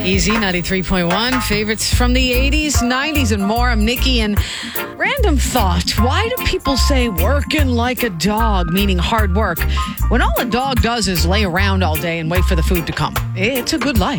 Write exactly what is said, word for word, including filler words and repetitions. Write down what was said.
Easy ninety-three point one. Favorites from the eighties, nineties, and more. I'm Nikki. And random thought. Why do people say working like a dog, meaning hard work, when all a dog does is lay around all day and wait for the food to come? It's a good life.